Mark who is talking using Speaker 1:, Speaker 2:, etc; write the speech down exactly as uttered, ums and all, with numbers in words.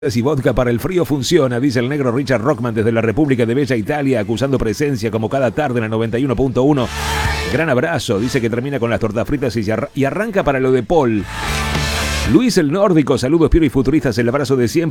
Speaker 1: Y vodka para el frío funciona, dice el negro Richard Rockman desde la República de Bella Italia, acusando presencia como cada tarde en la noventa y uno punto uno. Gran abrazo, dice que termina con las tortas fritas y, arra- y arranca para lo de Paul. Luis el Nórdico, saludos Piero y futuristas, el abrazo de siempre.